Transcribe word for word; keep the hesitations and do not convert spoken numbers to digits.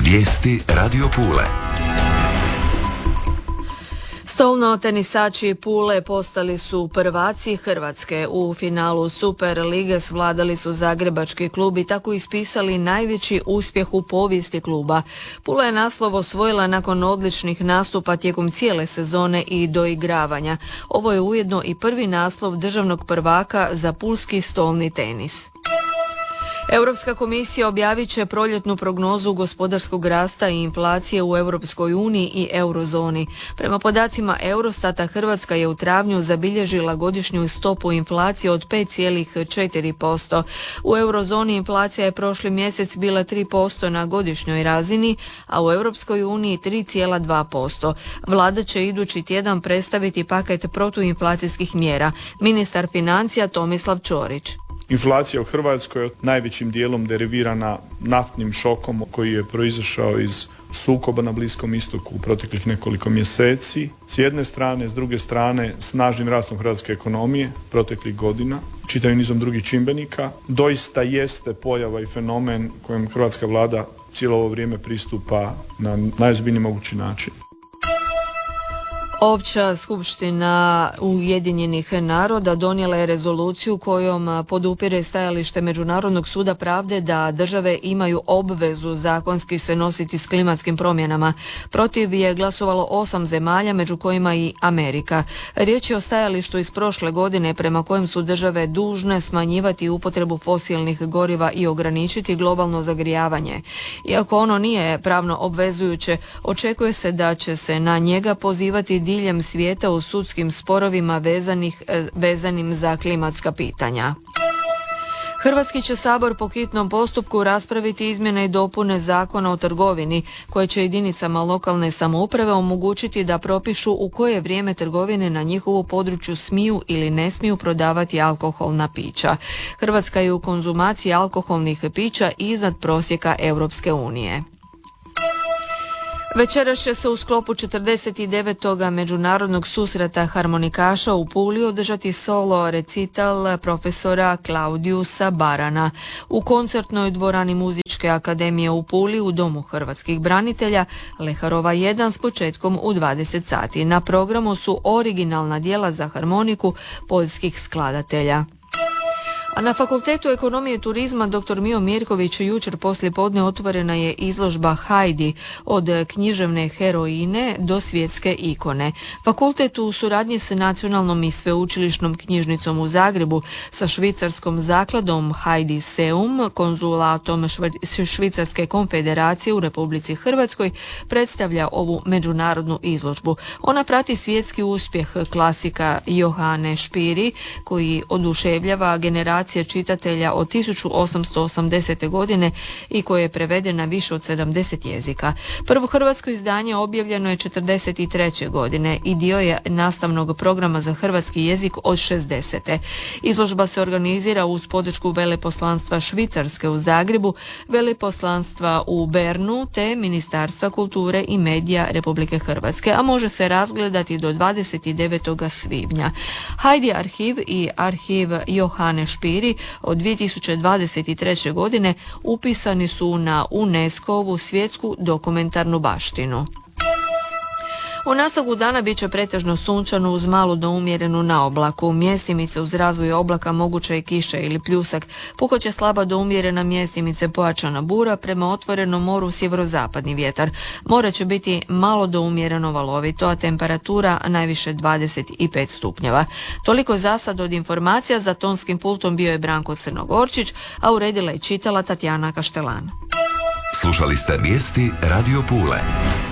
Vijesti Radio Pule. Stolno tenisači Pule postali su prvaci Hrvatske. U finalu Super lige svladali su zagrebački klub i tako ispisali najveći uspjeh u povijesti kluba. Pula je naslov osvojila nakon odličnih nastupa tijekom cijele sezone i doigravanja. Ovo je ujedno i prvi naslov državnog prvaka za pulski stolni tenis. Europska komisija objavit će proljetnu prognozu gospodarskog rasta i inflacije u Europskoj uniji i eurozoni. Prema podacima Eurostata, Hrvatska je u travnju zabilježila godišnju stopu inflacije od pet zarez četiri posto. U eurozoni inflacija je prošli mjesec bila tri posto na godišnjoj razini, a u Europskoj uniji tri zarez dva posto. Vlada će idući tjedan predstaviti paket protuinflacijskih mjera. Ministar financija Tomislav Ćorić. Inflacija u Hrvatskoj je najvećim dijelom derivirana naftnim šokom koji je proizašao iz sukoba na Bliskom istoku u proteklih nekoliko mjeseci. S jedne strane, s druge strane, snažnim rastom hrvatske ekonomije proteklih godina, čitavim nizom drugih čimbenika, doista jeste pojava i fenomen kojem hrvatska vlada cijelo ovo vrijeme pristupa na najozbiljniji mogući način. Opća skupština Ujedinjenih naroda donijela je rezoluciju kojom podupire stajalište Međunarodnog suda pravde da države imaju obvezu zakonski se nositi s klimatskim promjenama. Protiv je glasovalo osam zemalja, među kojima i Amerika. Riječ je o stajalištu iz prošle godine prema kojem su države dužne smanjivati upotrebu fosilnih goriva i ograničiti globalno zagrijavanje. Iako ono nije pravno obvezujuće, očekuje se da će se na njega pozivati diljem svijeta u sudskim sporovima vezanih, vezanim za klimatska pitanja. Hrvatski će sabor po hitnom postupku raspraviti izmjene i dopune Zakona o trgovini, koje će jedinicama lokalne samouprave omogućiti da propišu u koje vrijeme trgovine na njihovu području smiju ili ne smiju prodavati alkoholna pića. Hrvatska je u konzumaciji alkoholnih pića iznad prosjeka Europske unije. Večeras će se u sklopu četrdeset devetog međunarodnog susreta harmonikaša u Puli održati solo recital profesora Klaudijusa Barana. U koncertnoj dvorani Muzičke akademije u Puli u Domu hrvatskih branitelja Leharova jedan s početkom u dvadeset sati. Na programu su originalna djela za harmoniku poljskih skladatelja. A na Fakultetu ekonomije i turizma dr. Mio Mirković jučer poslijepodne otvorena je izložba Heidi, od književne heroine do svjetske ikone. Fakultet u suradnji s Nacionalnom i sveučilišnom knjižnicom u Zagrebu, sa švicarskom zakladom Heidi Seum, konzulatom Švicarske konfederacije u Republici Hrvatskoj, predstavlja ovu međunarodnu izložbu. Ona prati svjetski uspjeh klasika Johane Špiri, koji oduševljava generaciju čitatelja od tisuću osamsto osamdesete godine i koje je prevedeno na više od sedamdeset jezika. Prvo hrvatsko izdanje objavljeno je četrdeset treće godine i dio je nastavnog programa za hrvatski jezik od šezdesete. Izložba se organizira uz podršku Veleposlanstva Švicarske u Zagrebu, Veleposlanstva u Bernu te Ministarstva kulture i medija Republike Hrvatske, a može se razgledati do dvadeset devetog svibnja. Heidi arhiv i arhiv Johane Špiri od dvije tisuće dvadeset treće godine upisani su na UNESCO-vu svjetsku dokumentarnu baštinu. U nastavku dana bit će pretežno sunčano uz malu do umjerenu naoblaku. Mjesimice uz razvoj oblaka moguća je kiša ili pljusak. Puhat slaba do umjerena mjesimice, pojačana bura, prema otvorenom moru sjeverozapadni vjetar. More će biti malo do umjereno valovito, a temperatura najviše dvadeset pet stupnjeva. Toliko za sad od informacija. Za tonskim pultom bio je Branko Crnogorčić, a uredila i čitala Tatjana Kaštelan. Slušali ste vijesti Radio Pule.